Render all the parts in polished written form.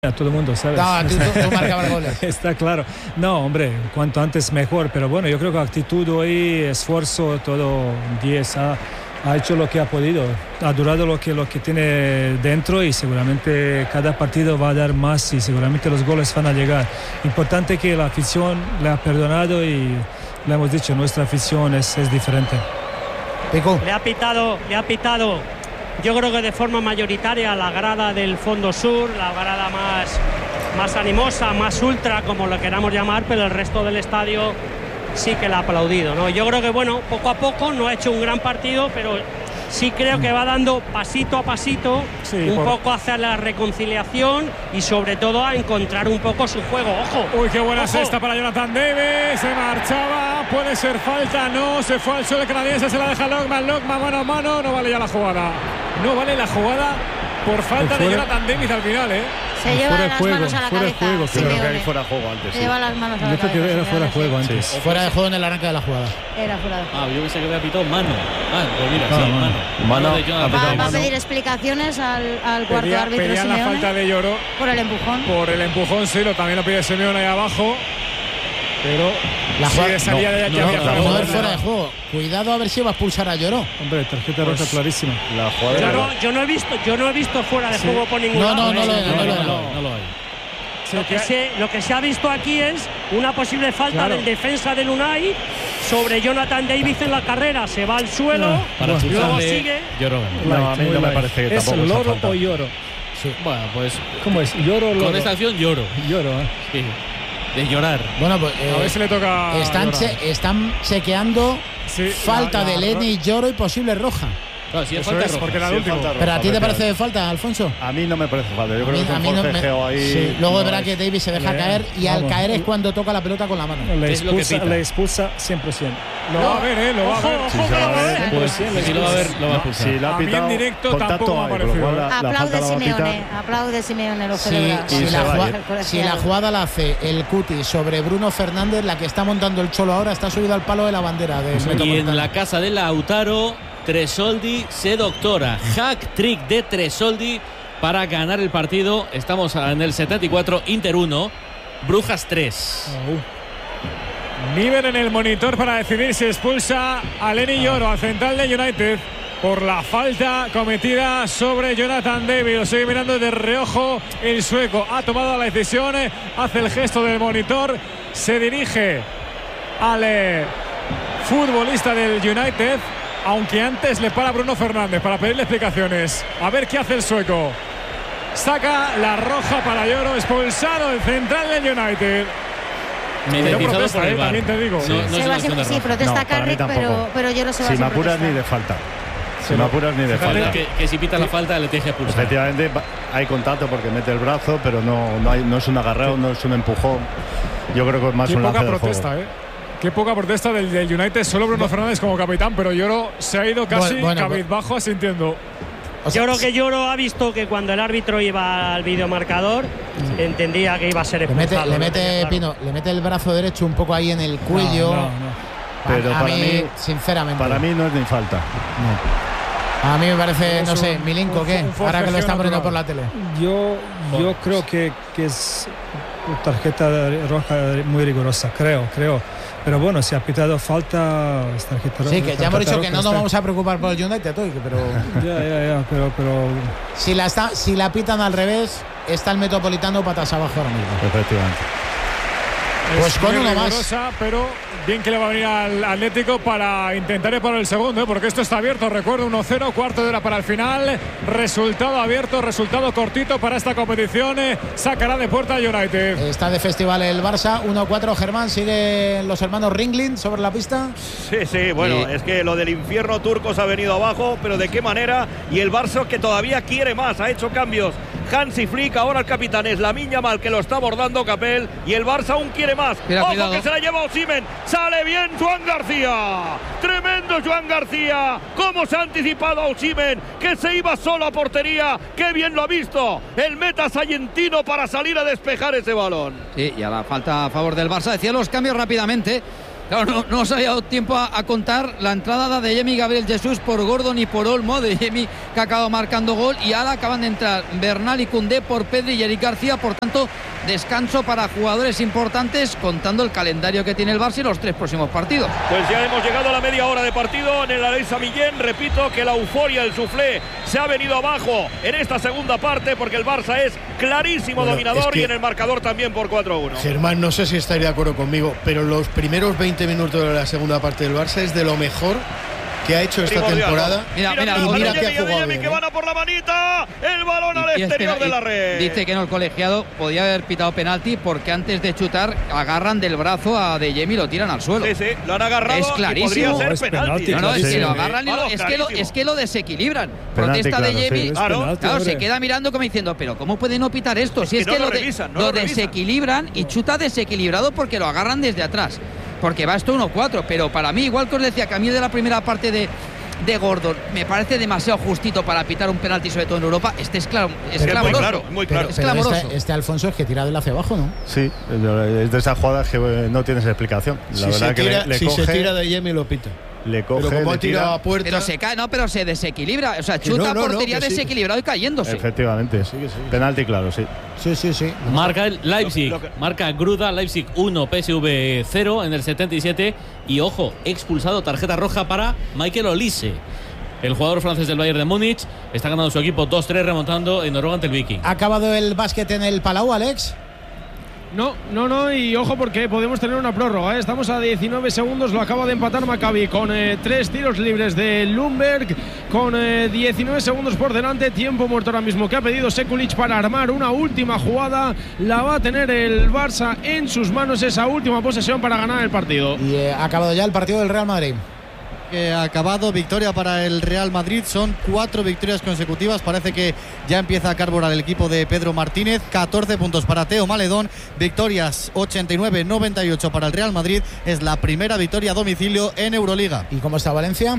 A todo el mundo, ¿sabes? No, tú marcabas goles. Está claro. No, hombre, cuanto antes mejor. Pero bueno, yo creo que actitud hoy, esfuerzo, todo 10. Ha hecho lo que ha podido. Ha durado lo que tiene dentro y seguramente cada partido va a dar más y seguramente los goles van a llegar. Importante que la afición le ha perdonado y le hemos dicho, nuestra afición es diferente. Pico. Le ha pitado. Yo creo que de forma mayoritaria la grada del Fondo Sur, la grada más animosa, más ultra, como lo queramos llamar, pero el resto del estadio sí que le ha aplaudido, ¿no? Yo creo que, bueno, poco a poco no ha hecho un gran partido, pero sí creo que va dando pasito a pasito, poco hacia la reconciliación y sobre todo a encontrar un poco su juego. ¡Ojo! Uy, qué buena cesta para Jonathan Davis. Se marchaba, puede ser falta, no, se fue al suelo canadiense, se la deja Lockman, mano a mano, no vale ya la jugada. No vale la jugada por falta de Jonathan Davis al final, ¿eh? Se lleva las manos a la cabeza. Creo que ahí fuera de juego antes. Se lleva las manos a la cabeza. Yo creo que era fuera de juego antes. Sí. Fuera de juego en el arranque de la jugada. Era fuera de juego. Yo pensé que había pitado mano. Pues mira, mano. Va a pedir explicaciones al cuarto árbitro Pedían Simeone. La falta de Lloro. Por el empujón. Por el empujón, sí, también lo pide Simeone ahí abajo. Pero la jugada salía de aquí fuera de juego. Cuidado a ver si va a expulsar a Lloro. Hombre, tarjeta roja clarísima. La jugada yo no he visto fuera de juego por ningún lado. No lo hay. Lo que se ha visto aquí es una posible falta del defensa del Unai sobre Jonathan Davis en la carrera. Se va al suelo, luego sigue. Lloro. A mí no me parece que ¿Es tampoco Loro o Lloro? Sí. Bueno, pues ¿cómo es? ¿Lloro o Loro? Con esta acción lloro. Lloro, Sí. De llorar. Bueno, pues a ver si le toca. Están chequeando falta de Lenny, Lloro y posible roja. Claro, si es falta roja. Porque era el último. ¿Pero a ti te parece falta, Alfonso? A mí no me parece falta. Yo creo que es un forcejeo ahí. Sí. Luego verá que Davis se deja caer y al caer es cuando toca la pelota con la mano. Le expulsa 100%. Lo va a ver, lo va a ver. Si lo va a ver, lo va a expulsar. Si la ha pitado, directo tampoco me ha parecido. Aplaude Simeone. Aplaude Simeone, lo celebra. Si la jugada la hace el Cuti sobre Bruno Fernández, la que está montando el Cholo ahora está subido al palo de la bandera de Y en la casa de Lautaro, Tresoldi se doctora. Hack trick de Tresoldi para ganar el partido. Estamos en el 74, Inter 1, Brujas 3. Nivel en el monitor para decidir si expulsa a Lenny Lloro, al central de United, por la falta cometida sobre Jonathan Davis. Lo sigue mirando de reojo el sueco. Ha tomado la decisión, hace el gesto del monitor, se dirige al futbolista del United, aunque antes le para Bruno Fernández para pedirle explicaciones. A ver qué hace el sueco. Saca la roja para Lloro, expulsado el central del United. Mediatizado por el VAR. También te digo. Sí, protesta Carrick, pero Lloro se va sin me apuras ni de falta. Si me apuras ni de falta. Que si pita la falta le tiene que expulsar. Efectivamente hay contacto porque mete el brazo, pero no es un agarreo, no es un empujón. Yo creo que es más un lance del juego. Qué poca protesta del United, solo Bruno Fernández como capitán, pero Lloro se ha ido casi cabizbajo asintiendo. Yo creo que Lloro ha visto que cuando el árbitro iba al videomarcador entendía que iba a ser expulsado. Le mete el brazo derecho un poco ahí en el cuello. Pero para mí, sinceramente, para mí no es ni falta. A mí me parece, no sé, Milinko, ¿qué? Ahora que lo están poniendo por la tele. Yo creo que es tarjeta roja muy rigurosa, creo. Pero bueno, si ha pitado falta, es tarjeta roja. Sí, que ya hemos dicho que no nos vamos a preocupar por el United hoy, pero pero si la pitan al revés, está el Metropolitano patas abajo ahora mismo. Efectivamente. Pues con uno más. Pero bien que le va a venir al Atlético para intentar ir por el segundo, porque esto está abierto. Recuerdo 1-0, cuarto de hora para el final. Resultado abierto, resultado cortito para esta competición. Sacará de puerta a United. Está de festival el Barça, 1-4. Germán, siguen los hermanos Ringling sobre la pista. Sí, bueno, es que lo del infierno turco se ha venido abajo, pero ¿de qué manera? Y el Barça que todavía quiere más, ha hecho cambios. Hansi Flick, ahora el capitán es Lamine Yamal que lo está abordando Capel y el Barça aún quiere más. Ojo que se la lleva Osimhen, sale bien Joan García, tremendo Joan García, cómo se ha anticipado a Osimhen, que se iba solo a portería, qué bien lo ha visto el meta sallentino para salir a despejar ese balón. Sí, y a la falta a favor del Barça, decía los cambios rápidamente. Claro, no nos había dado tiempo a contar la entrada de Yemi Gabriel Jesús por Gordon y por Olmo, de Yemi que ha acabado marcando gol, y ahora acaban de entrar Bernal y Koundé por Pedri y Eric García. Por tanto, descanso para jugadores importantes, contando el calendario que tiene el Barça y los 3 próximos partidos. Pues ya hemos llegado a la media hora de partido en el Alex Samillén. Repito que la euforia del suflé se ha venido abajo en esta segunda parte, porque el Barça es clarísimo dominador, y en el marcador también por 4-1. Germán, no sé si estaría de acuerdo conmigo, pero los primeros 20 minutos de la segunda parte del Barça es de lo mejor que ha hecho esta temporada. Mira que ha jugado bien, que van a por la manita, el balón al exterior de la red. Dice que no, el colegiado podía haber pitado penalti, porque antes de chutar agarran del brazo a De Jemi y lo tiran al suelo. Sí, lo han agarrado. Es clarísimo. Podría ser penalti. No, es que lo agarran, es que lo desequilibran. Penalti, protesta de Jemi. Claro, se queda mirando como diciendo, pero ¿cómo puede no pitar esto? Si es que lo desequilibran, y chuta desequilibrado porque lo agarran desde atrás. Porque va esto 1-4, pero para mí, igual que os decía que a mí de la primera parte de Gordon me parece demasiado justito para pitar un penalti, sobre todo en Europa. Este es clamoroso. Muy claro. Es clamoroso. Este Alfonso es que tira de hacia abajo, ¿no? Sí, es de esas jugadas que no tienes explicación. La verdad que le coge, se tira de Jemi lo pita. Le coge, pero como le ha tirado tira a puerta. Pero se cae, pero se desequilibra. O sea, chuta portería desequilibrado y cayéndose. Efectivamente. Sí. Penalti, claro, sí. Sí. Marca el Leipzig. Marca Gruda, Leipzig 1, PSV 0 en el 77. Y ojo, expulsado, tarjeta roja para Michael Olise. El jugador francés del Bayern de Múnich está ganando su equipo 2-3, remontando en Noruega ante el Viking. ¿Ha acabado el básquet en el Palau, Alex? No, y ojo porque podemos tener una prórroga, ¿eh? Estamos a 19 segundos, lo acaba de empatar Maccabi con 3 tiros libres de Lundberg, con 19 segundos por delante, tiempo muerto ahora mismo que ha pedido Sekulic para armar una última jugada. La va a tener el Barça en sus manos, esa última posesión para ganar el partido. Y ha acabado ya el partido del Real Madrid. Ha acabado, victoria para el Real Madrid, son 4 victorias consecutivas, parece que ya empieza a carburar el equipo de Pedro Martínez. 14 puntos para Teo Maledón, victorias 89-98 para el Real Madrid, es la primera victoria a domicilio en Euroliga. ¿Y cómo está Valencia?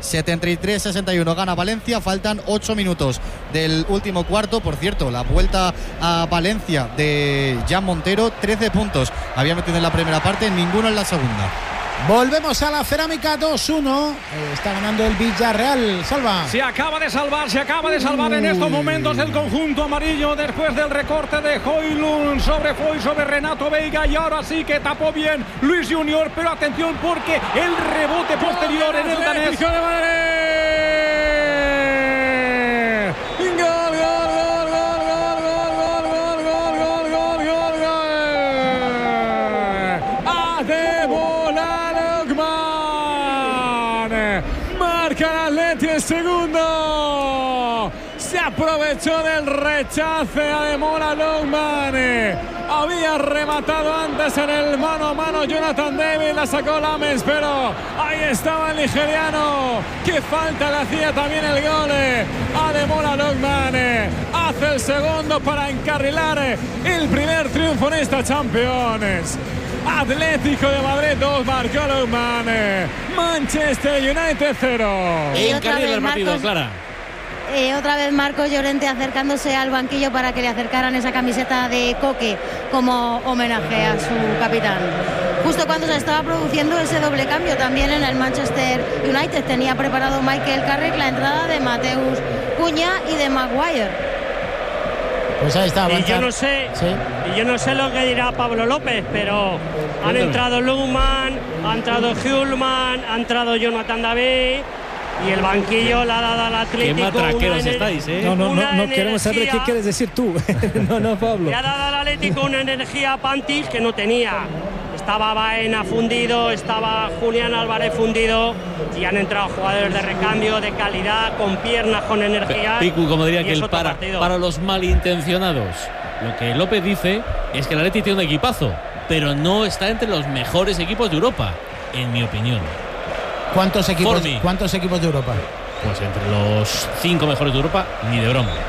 73-61 gana Valencia, faltan 8 minutos del último cuarto. Por cierto, la vuelta a Valencia de Jan Montero, 13 puntos había metido en la primera parte, ninguno en la segunda. Volvemos a la Cerámica 2-1. Está ganando el Villarreal. Salva. Se acaba de salvar en estos momentos el conjunto amarillo después del recorte de Højlund sobre Renato Veiga, y ahora sí que tapó bien Luis Junior, pero atención porque el rebote posterior en el danés. Segundo, se aprovechó del rechace a Ademola Lookman. Había rematado antes en el mano a mano Jonathan David, la sacó Lammens, pero ahí estaba el nigeriano. Qué falta le hacía también el gol. Ademola Lookman hace el segundo para encarrilar el primer triunfo en esta Champions. Atlético de Madrid 2, marcó Lookman. Manchester United 0. Increíble el partido, Clara. Otra vez Marcos Llorente acercándose al banquillo para que le acercaran esa camiseta de Coque como homenaje a su capitán. Justo cuando se estaba produciendo ese doble cambio también en el Manchester United, tenía preparado Michael Carrick la entrada de Mateus Cunha y de Maguire. Pues ahí está. Y yo no sé lo que dirá Pablo López, pero han entrado Lookman, ha entrado Hjulman, ha entrado Jonathan David, y el banquillo le ha dado al Atlético. Qué matraqueros estáis, ¿eh? No queremos saber qué quieres decir tú. no, Pablo. Le ha dado al Atlético una energía Pantis que no tenía. Estaba Baena fundido, estaba Julián Álvarez fundido, y han entrado jugadores de recambio, de calidad, con piernas, con energía. Picu, como diría que el para los malintencionados. Lo que López dice es que el Atleti tiene un equipazo, pero no está entre los mejores equipos de Europa, en mi opinión. ¿Cuántos equipos de Europa? Pues entre los 5 mejores de Europa, ni de broma.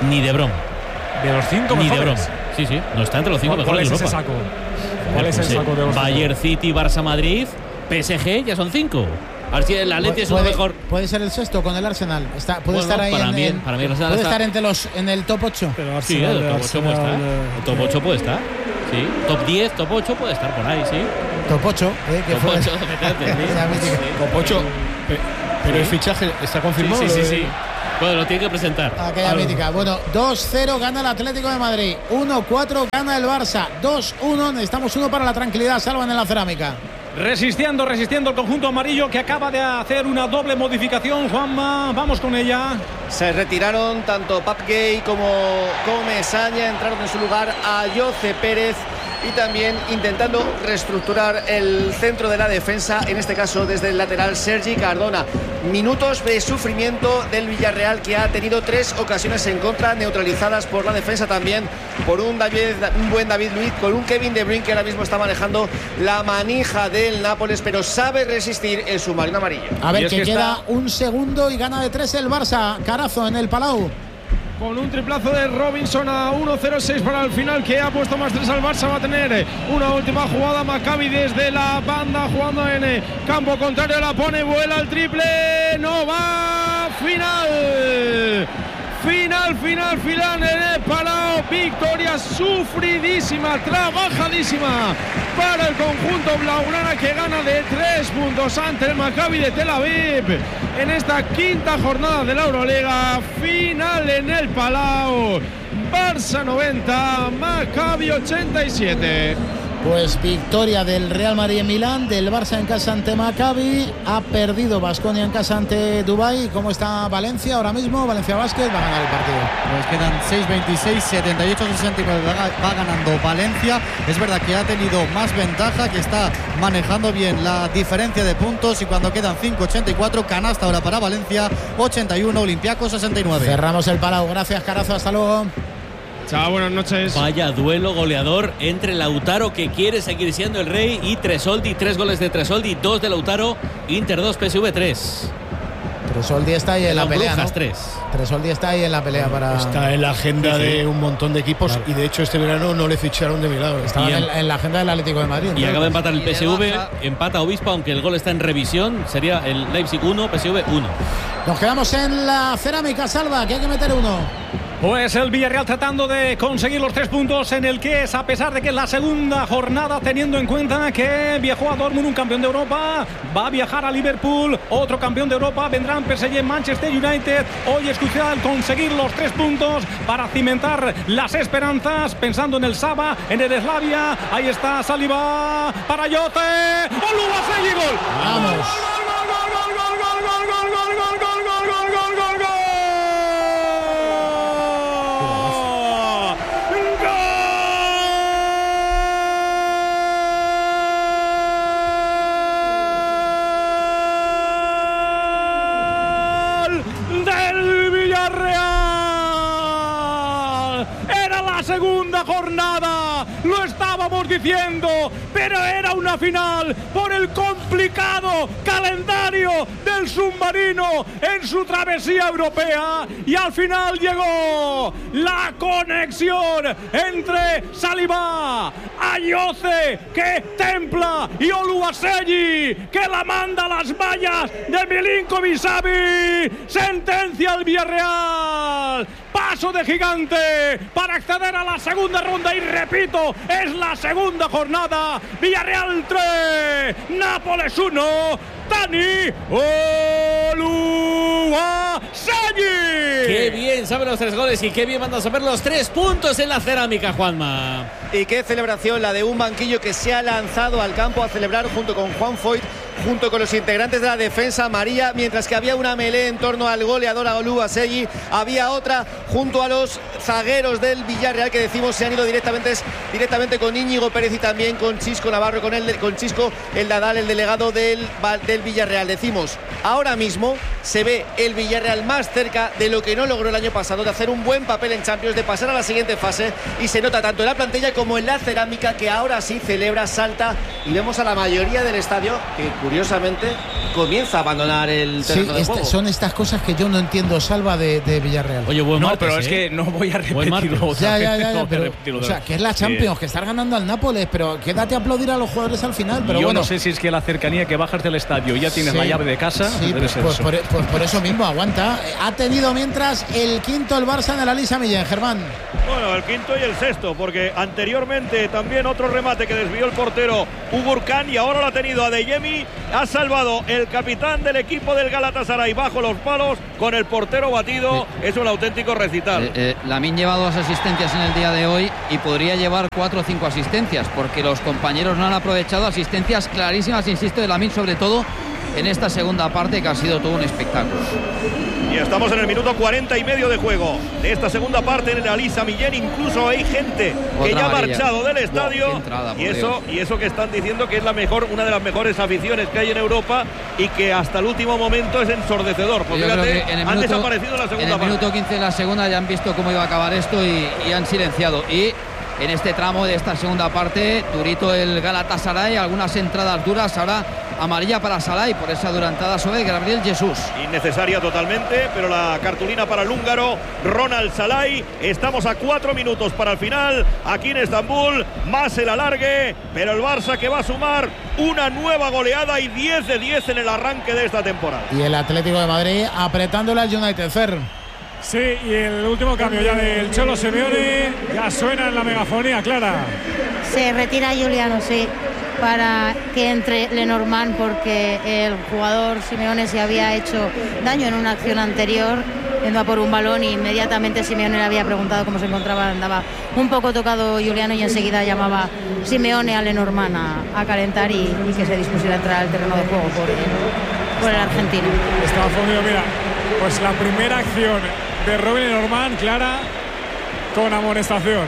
¿De los 5 ni mejores? De broma. Sí, no está entre los 5 mejores de Europa. ¿Cuál es el saco de los Bayern, City, Barça, Madrid, PSG, ya son 5. A ver si el Atleti es un mejor. Puede ser el sexto con el Arsenal. Puede estar ahí para mí el Arsenal puede estar en el top 8. Sí, el top 8 puede estar. El top 8 puede estar. Sí, top 10, top 8 puede estar por ahí, sí. Topocho, que fue Topocho, pero el fichaje está confirmado. Sí. Bueno, lo tiene que presentar. Aquella mítica. Bueno, 2-0 gana el Atlético de Madrid. 1-4 gana el Barça. 2-1. Necesitamos uno para la tranquilidad. Salvan en la cerámica. Resistiendo el conjunto amarillo, que acaba de hacer una doble modificación. Juanma, vamos con ella. Se retiraron tanto Papgay como Mesaña. Entraron en su lugar a Ayoce Pérez. Y también intentando reestructurar el centro de la defensa, en este caso desde el lateral Sergi Cardona. Minutos de sufrimiento del Villarreal, que ha tenido 3 ocasiones en contra, neutralizadas por la defensa también, por un buen David Luiz, con un Kevin De Bruyne que ahora mismo está manejando la manija del Nápoles, pero sabe resistir el submarino amarillo. A ver, que queda un segundo y gana de 3 el Barça. Carazo en el Palau. Con un triplazo de Robinson a 1-0-6 para el final, que ha puesto más 3 al Barça. Va a tener una última jugada Maccabi desde la banda, jugando en campo contrario, la pone, vuela el triple, no va, final en el Palau. Victoria sufridísima, trabajadísima para el conjunto blaugrana, que gana de 3 puntos ante el Maccabi de Tel Aviv en esta quinta jornada de la Euroliga. Final en el Palau. Barça 90, Maccabi 87. Pues victoria del Real Madrid en Milán, del Barça en casa ante Maccabi. Ha perdido Baskonia en casa ante Dubái. ¿Cómo está Valencia ahora mismo? Valencia Basket va a ganar el partido. Pues quedan 6-26, 78-69. Va ganando Valencia. Es verdad que ha tenido más ventaja, que está manejando bien la diferencia de puntos. Y cuando quedan 5-84, canasta ahora para Valencia, 81, Olympiacos 69. Cerramos el Palau. Gracias, Carazo. Hasta luego. Chao, buenas noches. Vaya duelo goleador entre Lautaro, que quiere seguir siendo el rey, y Tresoldi. 3 goles de Tresoldi, 2 de Lautaro. Inter 2, PSV 3. Tresoldi está ahí en la pelea, ¿no? 3. Tresoldi está ahí en la pelea para... Está en la agenda de un montón de equipos, claro. Y de hecho este verano no le ficharon de milagro. Estaba en la agenda del Atlético de Madrid. Y acaba de empatar el PSV, empata Obispo, aunque el gol está en revisión. Sería el Leipzig 1, PSV 1. Nos quedamos en la cerámica, Salva, que hay que meter uno. Pues el Villarreal tratando de conseguir los 3 puntos en el que es, a pesar de que es la segunda jornada, teniendo en cuenta que viajó a Dortmund un campeón de Europa, va a viajar a Liverpool, otro campeón de Europa, vendrán PSG, Manchester United. Hoy es crucial conseguir los 3 puntos para cimentar las esperanzas, pensando en el Saba, en el Slavia. Ahí está Saliba para Yote. ¡Oluwaseyi, gol! ¡Vamos! Segunda jornada, lo estábamos diciendo, pero era una final por el complicado calendario del submarino en su travesía europea, y al final llegó la conexión entre Saliba, Ayoce, que templa, y Oluwaseyi, que la manda a las vallas de Milinkovic-Savic. Sentencia al Villarreal, paso de gigante para acceder a la segunda ronda, y repito, es la segunda jornada. Villarreal 3, Nápoles 1, Dani Oluwaseyi. Qué bien saben los 3 goles y qué bien mandan a saber los 3 puntos en la cerámica, Juanma. Y qué celebración la de un banquillo que se ha lanzado al campo a celebrar junto con Juan Foyt, junto con los integrantes de la defensa amarilla, mientras que había una melee en torno al goleador a Oluwaseyi, había otra junto a los zagueros del Villarreal, que decimos se han ido directamente con Íñigo Pérez y también con Chisco Navarro, con Chisco el Nadal, el delegado del Villarreal. Decimos, ahora mismo se ve el Villarreal más cerca de lo que no logró el año pasado, de hacer un buen papel en Champions, de pasar a la siguiente fase, y se nota tanto en la plantilla como en la cerámica, que ahora sí celebra, salta, y vemos a la mayoría del estadio, que curiosamente comienza a abandonar el terreno de juego. Son estas cosas que yo no entiendo, Salva, de Villarreal. Oye, buen martes, pero es que no voy a repetirlo. Ya, pero, o sea, que es la Champions, que estás ganando al Nápoles, pero quédate a aplaudir a los jugadores al final. Pero yo bueno, no sé si es que la cercanía que bajas del estadio y ya tienes la llave de casa. Sí, pues por eso mismo, aguanta. Ha tenido mientras el quinto el Barça en el Elisa Millén, Germán. Bueno, el quinto y el sexto, porque anteriormente también otro remate que desvió el portero Ugurkan y ahora lo ha tenido Adeyemi. Ha salvado el capitán del equipo del Galatasaray bajo los palos con el portero batido. Es un auténtico recital. Lamine lleva 2 asistencias en el día de hoy y podría llevar 4 o 5 asistencias, porque los compañeros no han aprovechado asistencias clarísimas, insisto, de Lamine, sobre todo en esta segunda parte, que ha sido todo un espectáculo. Y estamos en el minuto 40 y medio de juego de esta segunda parte en el Elisa Millén. Incluso hay gente que ya ha marchado del estadio. Y eso que están diciendo que es una de las mejores aficiones que hay en Europa y que hasta el último momento es ensordecedor. Porque fíjate, han desaparecido en la segunda parte. En el minuto 15 de la segunda ya han visto cómo iba a acabar esto y han silenciado. Y en este tramo de esta segunda parte, durito el Galatasaray, algunas entradas duras, ahora amarilla para Salai por esa durantada sobre Gabriel Jesús. Innecesaria totalmente, pero la cartulina para el húngaro Ronald Salai. Estamos a 4 minutos para el final, aquí en Estambul, más el alargue, pero el Barça que va a sumar una nueva goleada y 10 de 10 en el arranque de esta temporada. Y el Atlético de Madrid apretándole al United, Fer. Sí, y el último cambio ya del Cholo Simeone, ya suena en la megafonía, Clara. Se retira Juliano, sí, para que entre Lenormand, porque el jugador Simeone se había hecho daño en una acción anterior, yendo a por un balón, y inmediatamente Simeone le había preguntado cómo se encontraba. Andaba un poco tocado Juliano y enseguida llamaba Simeone a Lenormand a calentar y que se dispusiera a entrar al terreno de juego por el argentino. Estaba fundido, mira, pues la primera acción de Robin Lenormand, Clara, con amonestación.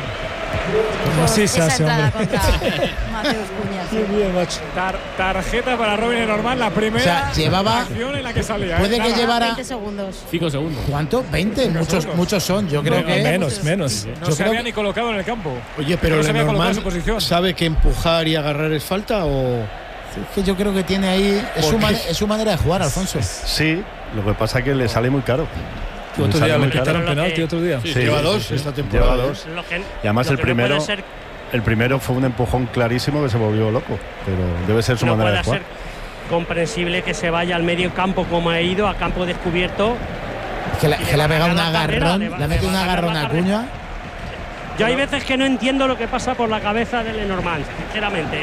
Sí, esa entrada contra Mateus Cunha. Sí. Bien, macho. Tarjeta para Robin Lenormand, la primera acción en la que salía. Puede que llevara 20 segundos. 5 segundos. ¿Cuánto? 20. Muchos son. Yo creo que menos. No se había ni colocado en el campo. Oye, pero Lenormand sabe que empujar y agarrar es falta o. Es que yo creo que tiene ahí. Es su manera de jugar, Alfonso. Sí, lo que pasa es que le sale muy caro. Otro día le quitaron penalti, otro día. Sí, lleva 2 esta temporada. Lleva 2. Y además el primero fue un empujón clarísimo que se volvió loco. Pero debe ser su manera de jugar. Puede ser comprensible que se vaya al medio campo como ha ido, a campo descubierto. Que le ha pegado un agarrón, le ha metido un agarrón a Cunha. Yo hay veces que no entiendo lo que pasa por la cabeza de Lenormand, sinceramente,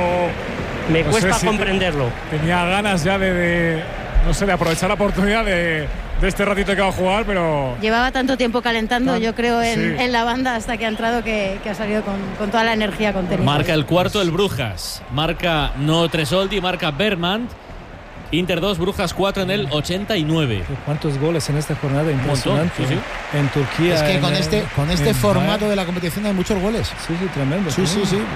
no me cuesta comprenderlo. Tenía ganas ya de aprovechar la oportunidad de este ratito que va a jugar, pero llevaba tanto tiempo calentando, yo creo, en la banda hasta que ha entrado, que ha salido con toda la energía contenida. Marca el cuarto el Brujas, marca no Tresoldi, marca Bergman. Inter 2, Brujas 4 en el 89. ¿Cuántos goles en esta jornada? Impresionante. Sí. En Turquía. Es que con este formato de la competición hay muchos goles. Sí, tremendo. Sí.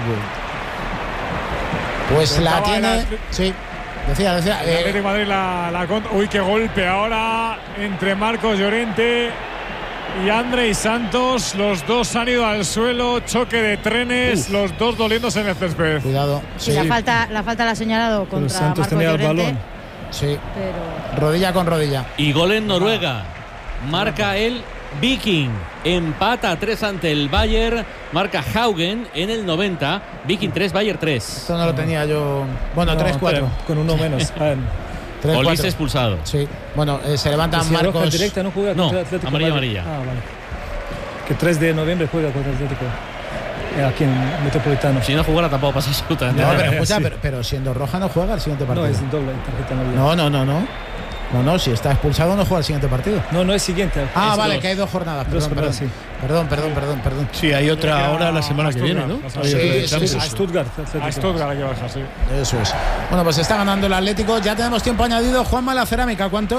Pues la tiene. Sí. Decía. El Atlético de Madrid la contra. Uy, qué golpe ahora entre Marcos Llorente y Andrei Santos. Los dos han ido al suelo, choque de trenes, los dos doliéndose en el césped. Cuidado. Sí. La falta la ha señalado contra Santos. Marcos Llorente. El balón. Sí. Pero rodilla con rodilla. Y gol en Noruega. Marca el Viking. Empata 3 ante el Bayern. Marca Haugen en el 90. Viking 3, Bayern 3. Esto no lo tenía yo. Bueno, 3-4. Con uno menos. Olise expulsado. Sí. Bueno, se levantan Marcos. Directa no juega contra el Atlético. Amarilla. Vale. Que 3 de noviembre juega contra el Atlético. Aquí en Metropolitano. Si no jugara tampoco pasa absolutamente nada. No, pero escucha, pero siendo roja no juega el siguiente partido. No, es doble tarjeta amarilla. No, si está expulsado no juega el siguiente partido. No es siguiente. Vale, que hay 2 jornadas. Perdón. Sí, hay otra ahora la semana que viene, ¿no? Sí, a Stuttgart. A Stuttgart hay que bajar, sí. Eso es. Bueno, pues está ganando el Atlético. Ya tenemos tiempo añadido. Juanma, la cerámica, ¿cuánto?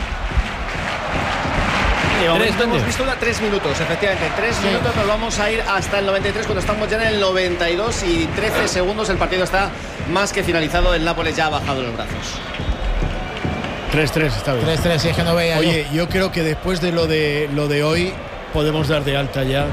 Hemos visto 3 minutos, efectivamente. 3 minutos, nos vamos a ir hasta el 93 cuando estamos ya en el 92 y 13 segundos. El partido está más que finalizado. El Nápoles ya ha bajado los brazos. 3-3, está bien. 3-3, si es que no veía. Oye, yo creo que después de lo de hoy podemos dar de alta ya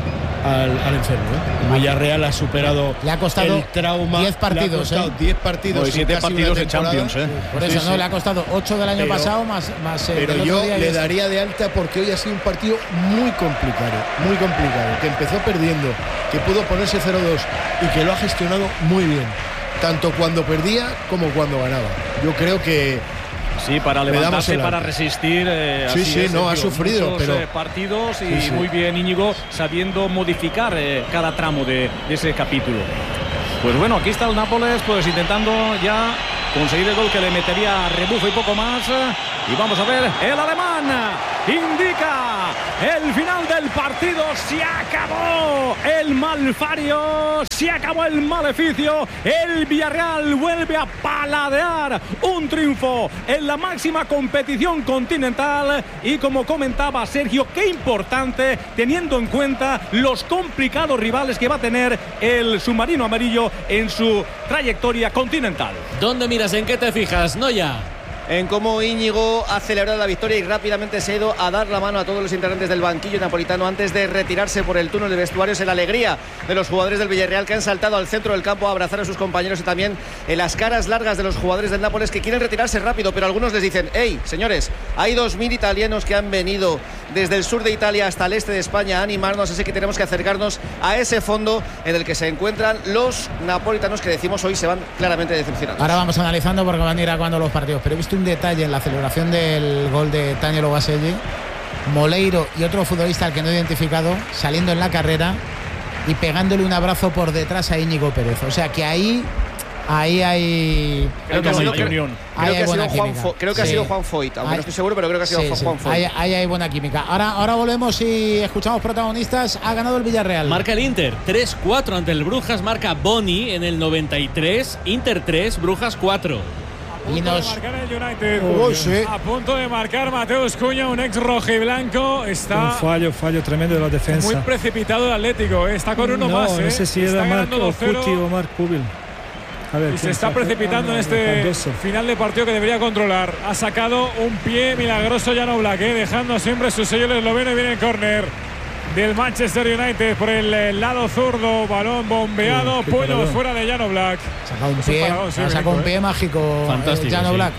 al enfermo. El Villarreal ha superado le ha costado el trauma. 10 partidos. Le ha costado 10 partidos. 7 partidos de Champions. Por eso no le ha costado 8 del año pasado más pero yo le daría de alta porque hoy ha sido un partido muy complicado, que empezó perdiendo, que pudo ponerse 0-2 y que lo ha gestionado muy bien, tanto cuando perdía como cuando ganaba. Yo creo que sí, para levantarse, para resistir. Ha sufrido, muchos, pero partidos y muy bien Íñigo sabiendo modificar cada tramo de ese capítulo. Pues bueno, aquí está el Nápoles, pues intentando ya conseguir el gol que le metería rebufo y poco más. Y vamos a ver, el alemán indica el final del partido. Se acabó el malfario, se acabó el maleficio. El Villarreal vuelve a paladear un triunfo en la máxima competición continental. Y como comentaba Sergio, qué importante teniendo en cuenta los complicados rivales que va a tener el submarino amarillo en su trayectoria continental. ¿Dónde miras? ¿En qué te fijas? Noya. En cómo Íñigo ha celebrado la victoria y rápidamente se ha ido a dar la mano a todos los integrantes del banquillo napolitano antes de retirarse por el túnel de vestuarios, en la alegría de los jugadores del Villarreal que han saltado al centro del campo a abrazar a sus compañeros, y también en las caras largas de los jugadores del Nápoles que quieren retirarse rápido, pero algunos les dicen: hey, señores, hay 2.000 italianos que han venido desde el sur de Italia hasta el este de España a animarnos, así que tenemos que acercarnos a ese fondo en el que se encuentran los napolitanos, que decimos hoy se van claramente decepcionados. Ahora vamos analizando porque van a ir acabando los partidos, pero he visto un detalle en la celebración del gol de Tanielo Baselli. Moleiro y otro futbolista al que no he identificado saliendo en la carrera y pegándole un abrazo por detrás a Íñigo Pérez. O sea que ahí hay creo que ha sido Juan Foyt, aunque no estoy seguro, pero creo que ha sido Juan Foyt. Ahí hay buena química. Ahora volvemos y escuchamos protagonistas. Ha ganado el Villarreal. Marca el Inter 3-4 ante el Brujas. Marca Boni en el 93. Inter 3, Brujas 4. Y nos marcar el United. A punto de marcar Mateus Cunha, un ex rojiblanco. Está un fallo tremendo de la defensa. Muy precipitado el Atlético. Está con uno más. No sé si era Marc Cuti o Marc Pubil. Y se está precipitando en este final de partido que debería controlar. Ha sacado un pie milagroso Jan Oblak, dejando siempre su sello el esloveno, y viene el córner del Manchester United por el lado zurdo. Balón bombeado, puño fuera de Jan Oblak. Sacó un pie mágico. Fantástico, Jan Oblak.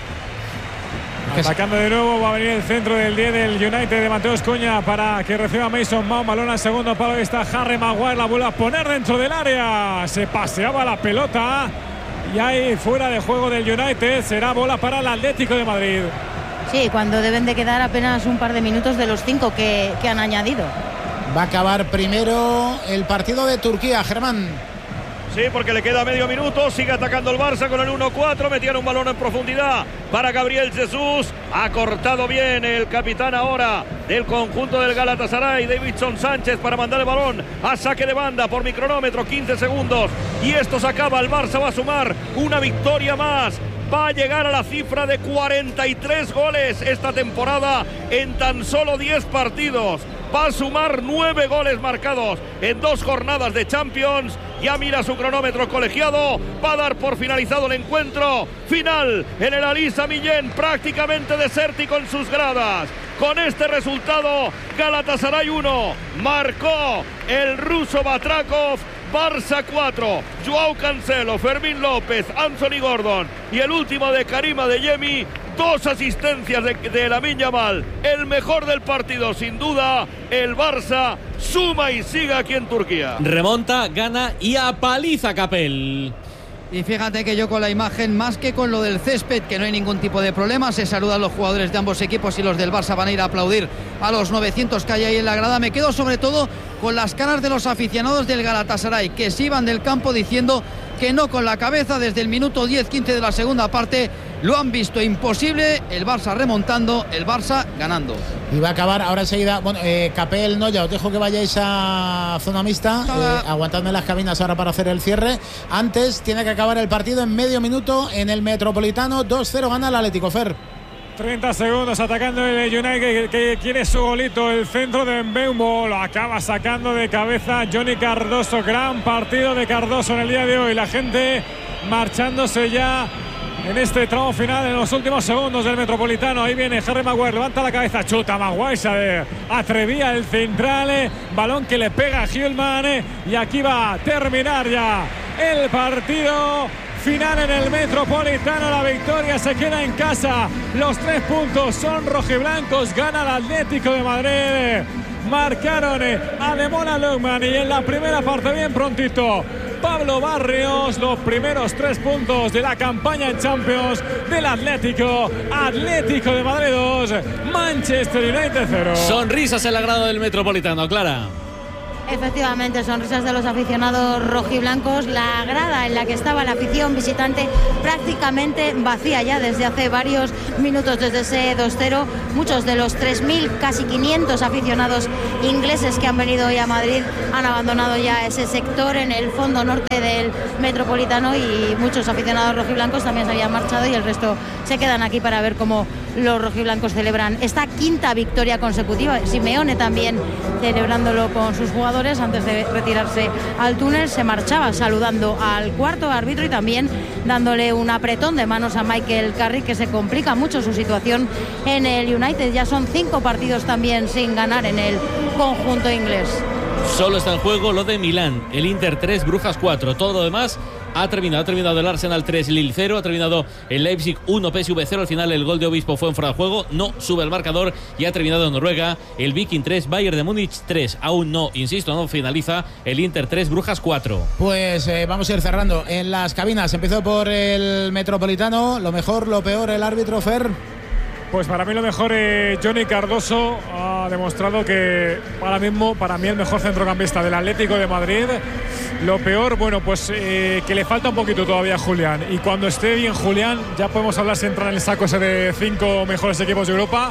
Atacando de nuevo, va a venir el centro del 10 del United de Mateus Cunha para que reciba Mason Mount. Balón al segundo palo. Ahí está Harry Maguire, la vuelve a poner dentro del área. Se paseaba la pelota y ahí fuera de juego del United. Será bola para el Atlético de Madrid. Sí, cuando deben de quedar apenas un par de minutos de los 5 que han añadido. Va a acabar primero el partido de Turquía, Germán. Sí, porque le queda medio minuto. Sigue atacando el Barça con el 1-4. Metían un balón en profundidad para Gabriel Jesús. Ha cortado bien el capitán ahora del conjunto del Galatasaray, Davinson Sánchez, para mandar el balón a saque de banda por micronómetro. 15 segundos. Y esto se acaba. El Barça va a sumar una victoria más. Va a llegar a la cifra de 43 goles esta temporada en tan solo 10 partidos. Va a sumar 9 goles marcados en 2 jornadas de Champions. Ya mira su cronómetro colegiado. Va a dar por finalizado el encuentro. Final en el Alisa Millén, prácticamente desértico en sus gradas. Con este resultado, Galatasaray 1, marcó el ruso Batrakov. Barça 4, Joao Cancelo, Fermín López, Anthony Gordon y el último de Karim Adeyemi. 2 asistencias de Lamine Yamal. El mejor del partido, sin duda. El Barça suma y sigue aquí en Turquía. Remonta, gana y apaliza Capel. Y fíjate que yo con la imagen, más que con lo del césped, que no hay ningún tipo de problema, se saludan los jugadores de ambos equipos y los del Barça van a ir a aplaudir a los 900 que hay ahí en la grada. Me quedo sobre todo con las caras de los aficionados del Galatasaray, que se iban del campo diciendo que no con la cabeza. Desde el minuto 10-15 de la segunda parte lo han visto imposible. El Barça remontando, el Barça ganando. Y va a acabar ahora enseguida. Bueno, Capel, no, ya os dejo que vayáis a zona mixta. Aguantadme las cabinas ahora para hacer el cierre. Antes tiene que acabar el partido en medio minuto en el Metropolitano. 2-0 gana el Atlético. Fer. 30 segundos atacando el United, que quiere su golito. El centro de Mbeumo lo acaba sacando de cabeza Johnny Cardoso. Gran partido de Cardoso en el día de hoy. La gente marchándose ya en este tramo final, en los últimos segundos del Metropolitano. Ahí viene Harry Maguire, levanta la cabeza, chuta Maguire, se atrevía el central, balón que le pega a Hillman, y aquí va a terminar ya el partido final en el Metropolitano. La victoria se queda en casa, los 3 puntos son rojiblancos, gana el Atlético de Madrid. Marcaron a Demola Lookman, y en la primera parte, bien prontito, Pablo Barrios, los primeros 3 puntos de la campaña en Champions del Atlético de Madrid 2, Manchester United 0. Sonrisas en la grada del Metropolitano, Clara. Efectivamente, sonrisas de los aficionados rojiblancos. La grada en la que estaba la afición visitante prácticamente vacía ya desde hace varios minutos, desde ese 2-0. Muchos de los 3.000, casi 500 aficionados ingleses que han venido hoy a Madrid han abandonado ya ese sector en el fondo norte del Metropolitano, y muchos aficionados rojiblancos también se habían marchado, y el resto se quedan aquí para ver cómo los rojiblancos celebran esta 5ª victoria consecutiva. Simeone también celebrándolo con sus jugadores antes de retirarse al túnel. Se marchaba saludando al cuarto árbitro y también dándole un apretón de manos a Michael Carrick, que se complica mucho su situación en el United. Ya son 5 partidos también sin ganar en el conjunto inglés. Solo está en juego lo de Milán, el Inter 3, Brujas 4. Todo lo demás ha terminado el Arsenal 3, Lille 0, ha terminado el Leipzig 1, PSV 0. Al final el gol de Obispo fue en fuera de juego, no sube el marcador, y ha terminado en Noruega el Viking 3, Bayern de Múnich 3. Aún no, insisto, no finaliza el Inter 3, Brujas 4. Pues vamos a ir cerrando en las cabinas. Empezó por el Metropolitano. Lo mejor, lo peor, el árbitro, Fer. Pues para mí lo mejor, Johnny Cardoso ha demostrado que ahora mismo, para mí, el mejor centrocampista del Atlético de Madrid. Lo peor, bueno, pues que le falta un poquito todavía a Julián, y cuando esté bien Julián ya podemos hablar si entra en el saco ese de 5 mejores equipos de Europa.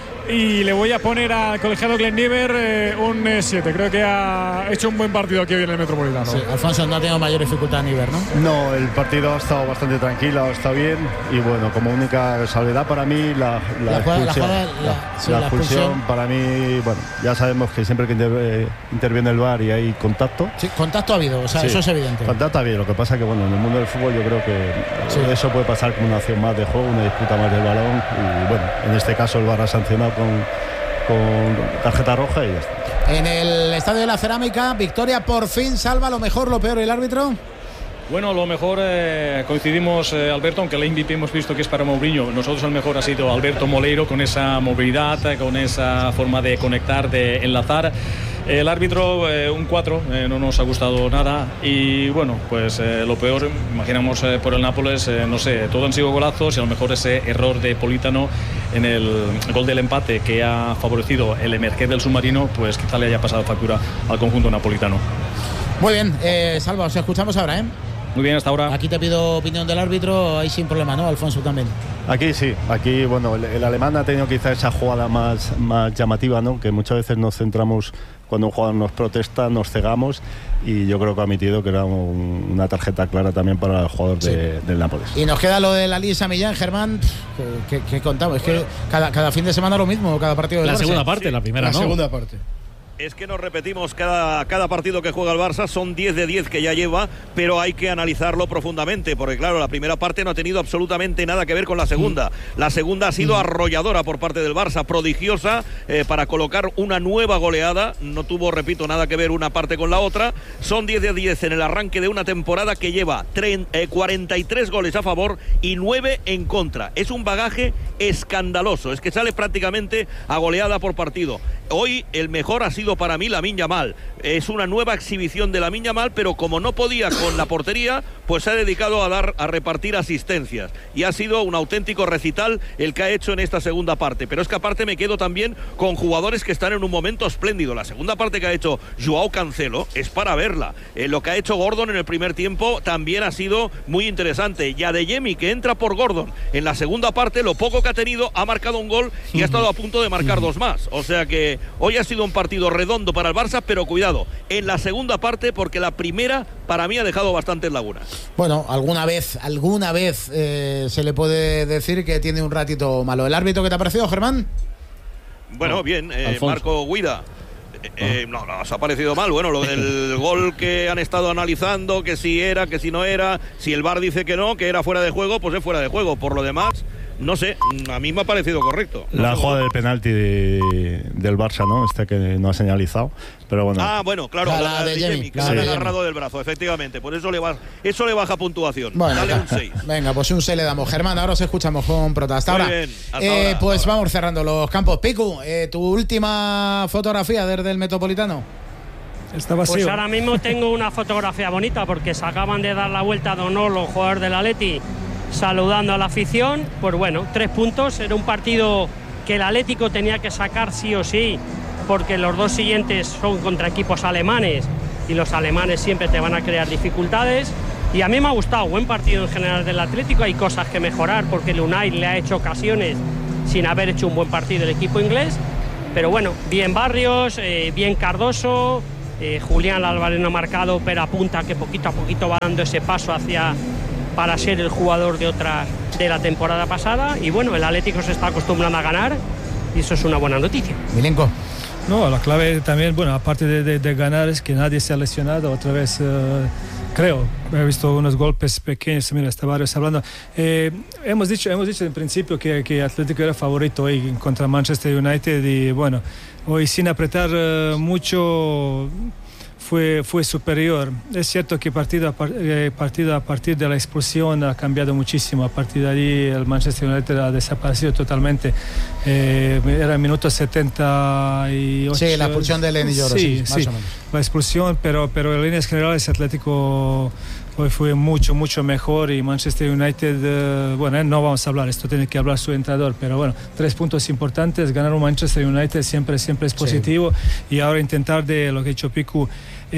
Y le voy a poner al colegiado Glenn Niver un 7. Creo que ha hecho un buen partido aquí hoy en el Metropolitano. Sí, Alfonso, no ha tenido mayor dificultad Niver, ¿no? No, el partido ha estado bastante tranquilo, está bien. Y bueno, como única salvedad para mí, la expulsión para mí, bueno, ya sabemos que siempre que interviene el VAR y hay contacto. Sí, contacto ha habido, o sea, sí, eso es evidente. Contacto ha habido, lo que pasa que bueno, en el mundo del fútbol yo creo que eso puede pasar como una acción más de juego, una disputa más del balón. Y bueno, en este caso el VAR ha sancionado con tarjeta roja y ya está. En el Estadio de la Cerámica, victoria por fin. Salva, lo mejor, lo peor, el árbitro. Bueno, lo mejor coincidimos, Alberto, aunque el MVP hemos visto que es para Mourinho. Nosotros el mejor ha sido Alberto Moleiro, con esa movilidad, con esa forma de conectar, de enlazar. El árbitro, un 4, no nos ha gustado nada. Y bueno, pues lo peor, imaginamos por el Nápoles, no sé, todo han sido golazos, y a lo mejor ese error de Politano en el gol del empate que ha favorecido el emerger del submarino, pues quizá le haya pasado factura al conjunto napolitano. Muy bien, Salva, os escuchamos ahora, ¿eh? Muy bien, hasta ahora. Aquí te pido opinión del árbitro, ahí sin problema, ¿no, Alfonso, también? Aquí sí, aquí bueno, el alemán ha tenido quizá esa jugada más llamativa, ¿no? Que muchas veces nos centramos, cuando un jugador nos protesta, nos cegamos, y yo creo que ha admitido que era una tarjeta clara también para el jugador del Nápoles. Y nos queda lo de la Lisa Millán, Germán, ¿qué contamos? Es que cada fin de semana lo mismo, cada partido del Barça. La segunda parte, la primera no. La segunda parte. Es que nos repetimos cada partido que juega el Barça, son 10 de 10 que ya lleva, pero hay que analizarlo profundamente, porque claro, la primera parte no ha tenido absolutamente nada que ver con la segunda. La segunda ha sido arrolladora por parte del Barça, prodigiosa para colocar una nueva goleada. No tuvo, repito, nada que ver una parte con la otra. Son 10 de 10 en el arranque de una temporada que lleva 43 goles a favor y 9 en contra. Es un bagaje escandaloso, es que sale prácticamente a goleada por partido. Hoy el mejor ha sido para mí Lamine Yamal. Es una nueva exhibición de Lamine Yamal, pero como no podía con la portería, pues se ha dedicado a repartir asistencias, y ha sido un auténtico recital el que ha hecho en esta segunda parte. Pero es que aparte me quedo también con jugadores que están en un momento espléndido. La segunda parte que ha hecho Joao Cancelo es para verla. Lo que ha hecho Gordon en el primer tiempo también ha sido muy interesante. Y Adeyemi, que entra por Gordon en la segunda parte, lo poco que ha tenido, ha marcado un gol y ha estado a punto de marcar 2 más. O sea que hoy ha sido un partido redondo para el Barça, pero cuidado en la segunda parte, porque la primera para mí ha dejado bastantes lagunas. Bueno, alguna vez se le puede decir que tiene un ratito malo. ¿El árbitro qué te ha parecido, Germán? Bueno, bien, Marco Guida. No, os ha parecido mal. Bueno, lo del gol que han estado analizando, que si era, que si no era, si el VAR dice que no, que era fuera de juego, pues es fuera de juego. Por lo demás, no sé, a mí me ha parecido correcto. La jugada del penalti del Barça, ¿no? Que no ha señalizado, pero bueno. Bueno, claro, la de Jamie, que se ha agarrado del brazo, efectivamente. Por eso le baja puntuación. Bueno, dale un 6. Venga, pues un 6 le damos. Germán, ahora os escuchamos con Prota. Hasta ahora. Bien, pues vamos cerrando los campos. Picu, tu última fotografía desde el Metropolitano. Está vacío. Pues ahora mismo tengo una fotografía bonita porque se acaban de dar la vuelta a Donol, los jugadores del Atleti, saludando a la afición. Pues bueno, 3 puntos. Era un partido que el Atlético tenía que sacar sí o sí, porque los 2 siguientes son contra equipos alemanes y los alemanes siempre te van a crear dificultades. Y a mí me ha gustado, buen partido en general del Atlético. Hay cosas que mejorar porque el Unai le ha hecho ocasiones sin haber hecho un buen partido el equipo inglés. Pero bueno, bien Barrios, bien Cardoso, Julián Álvarez no ha marcado, pero apunta que poquito a poquito va dando ese paso para ser el jugador de la temporada pasada. Y bueno, el Atlético se está acostumbrando a ganar y eso es una buena noticia. Milenko. No, la clave también, bueno, aparte de ganar, es que nadie se ha lesionado otra vez. Creo, he visto unos golpes pequeños, mira, está Barrios hablando. Hemos dicho en principio que Atlético era favorito hoy contra Manchester United y bueno, hoy sin apretar mucho fue superior. Es cierto que partido a partir de la expulsión ha cambiado muchísimo. A partir de allí el Manchester United ha desaparecido totalmente. Era el minuto 78. Sí, la expulsión de Lenny Lloro. Sí, más o menos. La expulsión, pero en líneas generales Atlético hoy fue mucho mejor y Manchester United, no vamos a hablar, esto tiene que hablar su entrenador, pero bueno, 3 puntos importantes, ganar un Manchester United siempre es positivo y ahora intentar de lo que ha hecho Picu,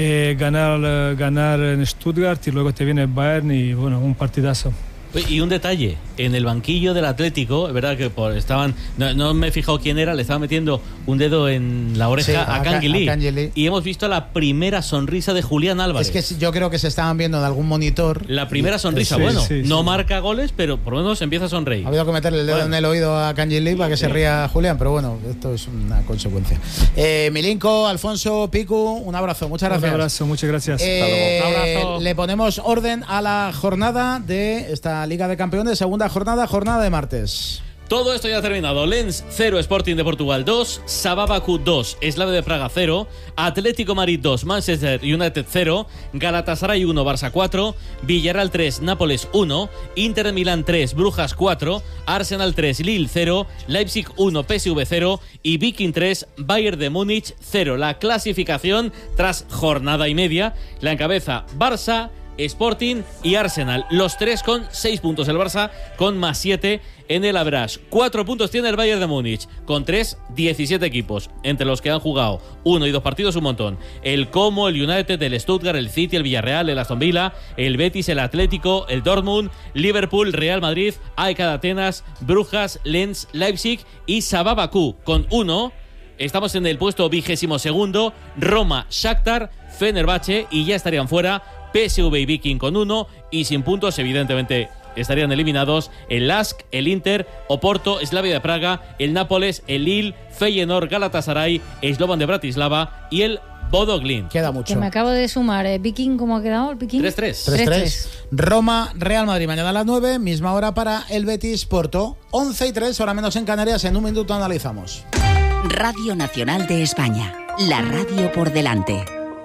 ganar en Stuttgart y luego te viene el Bayern y bueno, un partidazo. Y un detalle, en el banquillo del Atlético, es verdad que no me he fijado quién era, le estaba metiendo un dedo en la oreja a Canguilí, y hemos visto la primera sonrisa de Julián Álvarez. Es que yo creo que se estaban viendo en algún monitor. La primera sonrisa, no marca goles, pero por lo menos empieza a sonreír. Ha habido que meterle el dedo en el oído a Canguilí para que se ría Julián, pero bueno, esto es una consecuencia. Milinko, Alfonso, Picu, un abrazo, muchas gracias. Un abrazo, muchas gracias. Un abrazo. Le ponemos orden a la jornada de esta Liga de Campeones, segunda jornada de martes. Todo esto ya ha terminado. Lens 0, Sporting de Portugal 2, Sabah Bakú 2, Slavia de Praga 0, Atlético Madrid 2, Manchester United 0, Galatasaray 1, Barça 4, Villarreal 3, Nápoles 1, Inter de Milán 3, Brujas 4, Arsenal 3, Lille 0, Leipzig 1, PSV 0 y Viking 3, Bayern de Múnich 0. La clasificación tras jornada y media la encabeza Barça, Sporting y Arsenal, los 3 con 6 puntos, el Barça con más 7 en el average. 4 puntos tiene el Bayern de Múnich, con 17 equipos, entre los que han jugado 1 y 2 partidos un montón. El Como, el United, el Stuttgart, el City, el Villarreal, el Aston Villa, el Betis, el Atlético, el Dortmund, Liverpool, Real Madrid, AEK de Atenas, Brujas, Lens, Leipzig y Sabah Bakú, con 1. Estamos en el puesto 22º, Roma, Shakhtar, Fenerbahce y ya estarían fuera PSV y Viking con 1 y sin puntos, evidentemente estarían eliminados el LASK, el Inter, Oporto, Slavia de Praga, el Nápoles, el Lille, Feyenoord, Galatasaray, Slovan de Bratislava y el Bodo Glimt. Queda mucho. Que me acabo de sumar. Viking, ¿cómo ha quedado el Viking? 3-3. Roma, Real Madrid, mañana a las 9, misma hora para el Betis Porto. 11:03, hora menos en Canarias. En un minuto analizamos. Radio Nacional de España. La radio por delante.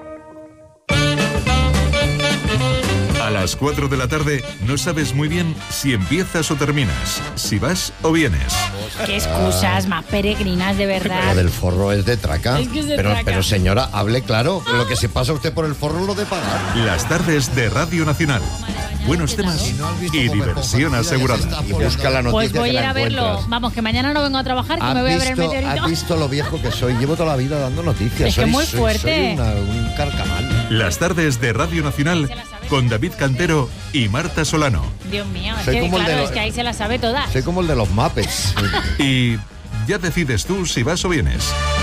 A las 4 de la tarde no sabes muy bien si empiezas o terminas, si vas o vienes. Qué excusas más peregrinas, de verdad. Lo del forro es de traca. Es que es de traca. Pero señora, hable claro. Lo que se pasa usted por el forro es lo de pagar. Las tardes de Radio Nacional. Buenos temas y diversión asegurada. Y busca la noticia. Pues voy a ir que la a verlo. encuentras. Vamos, que mañana no vengo a trabajar, que me voy a ver el meteorito. ¿Has visto lo viejo que soy? Llevo toda la vida dando noticias. Es que muy fuerte. Soy un carcamal. Las tardes de Radio Nacional con David Cantero y Marta Solano. Dios mío, es Soy que, como el claro, de es que ahí se las sabe todas. Soy como el de los Muppets. Y ya decides tú si vas o vienes.